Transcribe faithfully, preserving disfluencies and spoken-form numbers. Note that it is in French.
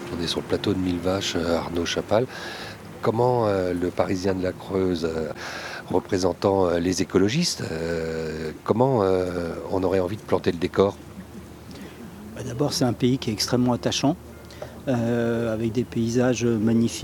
On est sur le plateau de Mille Vaches, euh, Arnaud Chapal. Comment euh, le Parisien de la Creuse, euh, représentant euh, les écologistes, euh, comment euh, on aurait envie de planter le décor? Bah, d'abord, c'est un pays qui est extrêmement attachant, euh, avec des paysages magnifiques.